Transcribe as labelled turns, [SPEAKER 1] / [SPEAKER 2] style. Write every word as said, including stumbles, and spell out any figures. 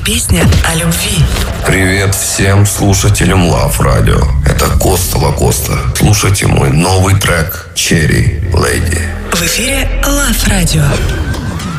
[SPEAKER 1] Песня о любви.
[SPEAKER 2] Привет всем слушателям Love Radio. Это Коста Лакоста. Слушайте мой новый трек «Cherry Lady».
[SPEAKER 1] В эфире Love Radio.